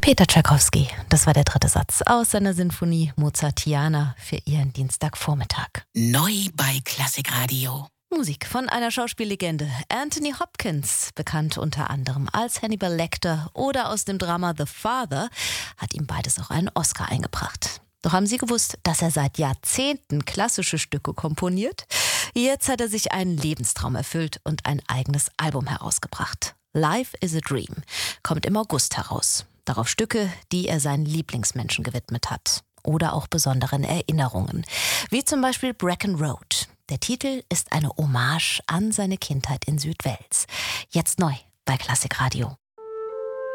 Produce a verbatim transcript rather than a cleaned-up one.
Peter Tschaikowski, das war der dritte Satz aus seiner Sinfonie Mozartiana für Ihren Dienstagvormittag. Neu bei Klassikradio. Musik von einer Schauspiellegende, Anthony Hopkins, bekannt unter anderem als Hannibal Lecter oder aus dem Drama The Father, hat ihm beides auch einen Oscar eingebracht. Doch haben Sie gewusst, dass er seit Jahrzehnten klassische Stücke komponiert? Jetzt hat er sich einen Lebenstraum erfüllt und ein eigenes Album herausgebracht. Life is a Dream kommt im August heraus. Darauf Stücke, die er seinen Lieblingsmenschen gewidmet hat. Oder auch besonderen Erinnerungen, wie zum Beispiel Bracken Road. Der Titel ist eine Hommage an seine Kindheit in Südwales. Jetzt neu bei Klassikradio.